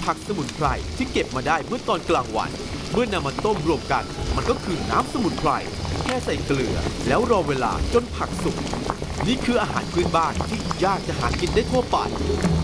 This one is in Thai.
ผักสมุนไพรที่เก็บมาได้เมื่อตอนกลางวันเมื่อนำมาต้มรวมกันมันก็คือน้ำสมุนไพรแค่ใส่เกลือแล้วรอเวลาจนผักสุกนี่คืออาหารพื้นบ้านที่ยากจะหากินได้ทั่วไป